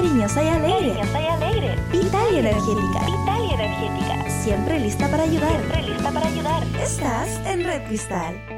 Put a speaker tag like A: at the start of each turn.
A: cariñosa y alegre. Vital y energética. Siempre lista para ayudar. Estás en Red Cristal.